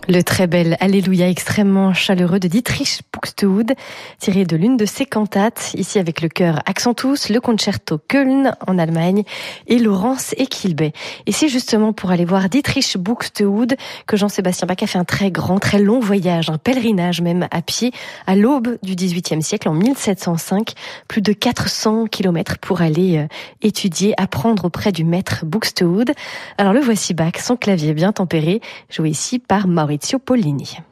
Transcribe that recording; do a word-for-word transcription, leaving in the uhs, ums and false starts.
Le très bel Alléluia extrêmement chaleureux de Dietrich Buxtehude, tiré de l'une de ses cantates, ici avec le chœur Accentus, le concerto Köln en Allemagne et Laurence et Kilbey. Et c'est justement pour aller voir Dietrich Buxtehude que Jean-Sébastien Bach a fait un très grand, très long voyage, un pèlerinage même à pied, à l'aube du dix-huitième siècle, en mille sept cent cinq, plus de quatre cents kilomètres pour aller euh, étudier, apprendre auprès du maître Buxtehude. Alors le voici Bach, son clavier bien tempéré, joué ici par Maurizio Pollini.